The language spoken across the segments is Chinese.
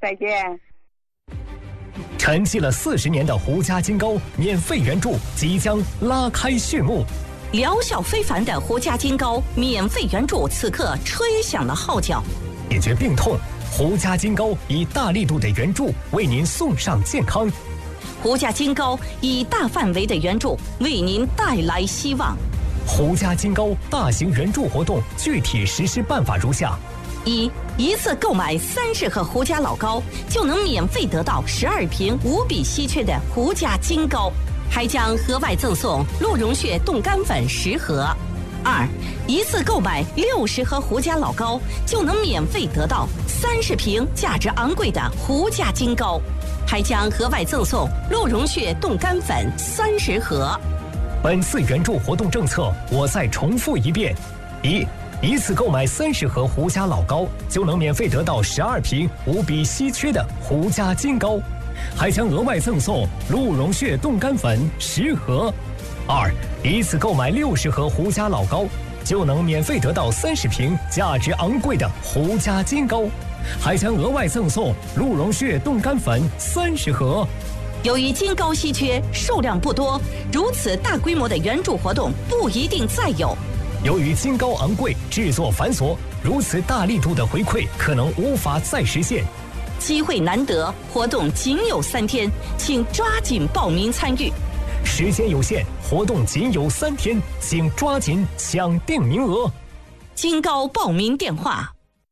再见。 沉寂了40年的胡家金膏免费援助即将拉开序幕， 疗效非凡的胡家金膏免费援助此刻吹响了号角。 解决病痛，胡家金膏以大力度的援助为您送上健康。 胡家金膏以大范围的援助为您带来希望。 胡家金膏大型援助活动具体实施办法如下： 一次购买30盒胡家老膏，就能免费得到12瓶无比稀缺的胡家金膏，还将额外赠送鹿茸血冻干粉10盒。一次购买60盒胡家老膏，就能免费得到30瓶价值昂贵的胡家金膏，还将额外赠送鹿茸血冻干粉30盒。 本次援助活动政策，我再重复一遍：一次购买30盒胡家老膏，就能免费得到12瓶无比稀缺的胡家金膏，还将额外赠送鹿茸血冻干粉10盒。一次购买60盒胡家老膏，就能免费得到30瓶价值昂贵的胡家金膏，还将额外赠送鹿茸血冻干粉30盒。 由于金膏稀缺，数量不多，如此大规模的援助活动不一定再有。 由于金膏昂贵，制作繁琐，如此大力度的回馈可能无法再实现。 机会难得，活动仅有3天，请抓紧报名参与。 时间有限，活动仅有3天，请抓紧抢定名额。 金膏报名电话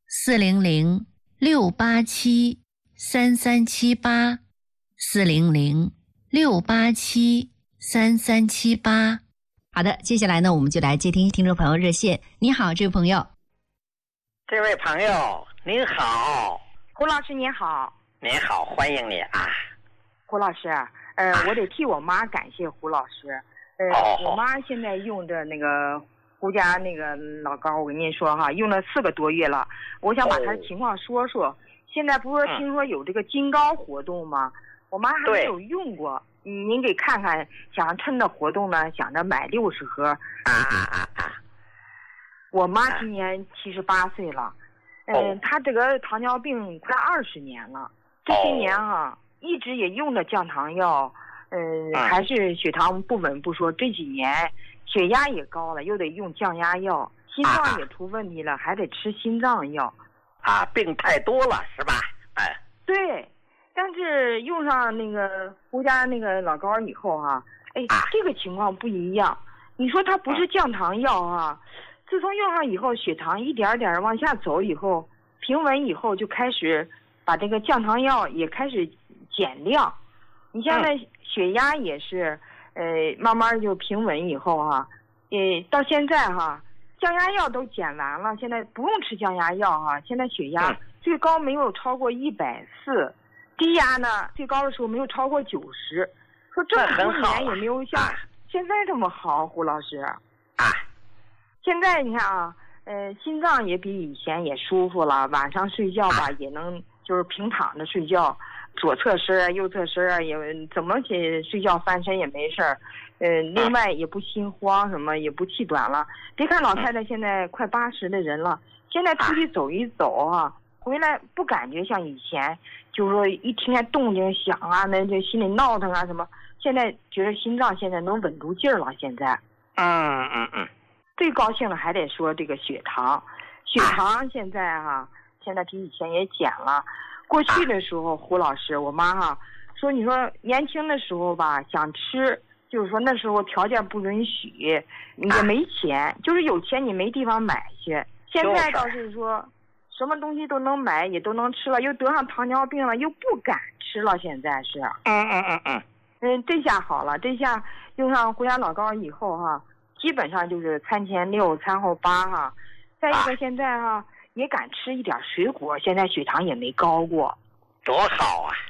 ：400-687-3378，400-687-3378。好的，接下来呢，我们就来接听听众朋友热线。你好，这位朋友。 这位朋友您好。 胡老师您好。 您好，欢迎你啊。 胡老师，我得替我妈感谢胡老师。我妈现在用的那个胡家那个老膏，我跟您说哈，用了4个多月了。我想把她的情况说说。现在不是听说有这个金膏活动吗？我妈还没有用过。您给看看，想趁着活动呢，想着买60盒。我妈今年78岁了，她这个糖尿病快20年了，这些年一直也用着降糖药，还是血糖不稳不说，这几年血压也高了，又得用降压药，心脏也出问题了，还得吃心脏药。 病太多了是吧？ 对。但是用上那个胡家那个老膏以后这个情况不一样。你说它不是降糖药自从用上以后，血糖一点点往下走以后，平稳以后就开始把这个降糖药也开始减量。你像那血压也是，慢慢就平稳以后到现在降压药都减完了，现在不用吃降压药现在血压最高没有超过140。低压呢，最高的时候没有超过90，说这么多年也没有像现在这么好，胡老师。现在你看心脏也比以前也舒服了，晚上睡觉吧也能就是平躺着睡觉，左侧身右侧身也怎么睡觉翻身也没事儿。另外也不心慌，什么也不气短了。别看老太太现在快80的人了，现在出去走一走回来不感觉像以前，就是说一听见动静响那就心里闹腾什么。现在觉得心脏现在能稳住劲儿了。现在，最高兴的还得说这个血糖现在现在比以前也减了。过去的时候，胡老师，我妈说，你说年轻的时候吧，想吃，就是说那时候条件不允许，也没钱，就是有钱你没地方买去。现在倒是说。什么东西都能买，也都能吃了，又得上糖尿病了，又不敢吃了。现在是，这下好了，这下用上胡家老膏以后基本上就是餐前6，餐后8再一个现在也敢吃一点水果，现在血糖也没高过。 多好啊！